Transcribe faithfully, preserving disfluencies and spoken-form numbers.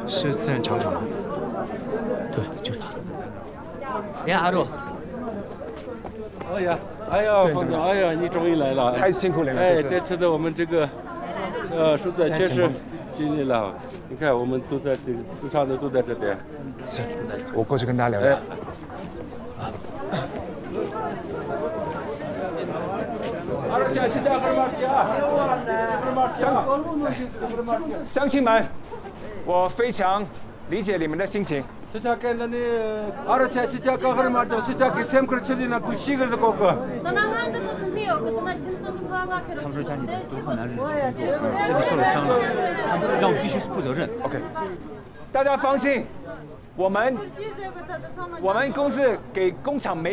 是私人厂长吗？ 对，就是他。 你好，阿路。 哎呀，哎呀，冯总，哎呀，你终于来了， 太辛苦你了。 哎， 这这次的我们这个呃受灾确实尽力了。你看，我们都在这个受伤的都在这边。 是，我过去跟大家聊聊。乡乡亲们，我非常理解你们的心情。 진짜 깨는데 알아채 진짜 가거를 말죠. 진짜 그 샘크를 쳐지나 그 시그서 거고. 他们说家里都靠男人去工作，现在受了伤了，他们让我必须负责任。 OK， 大家放心，我们我们公司给工厂没。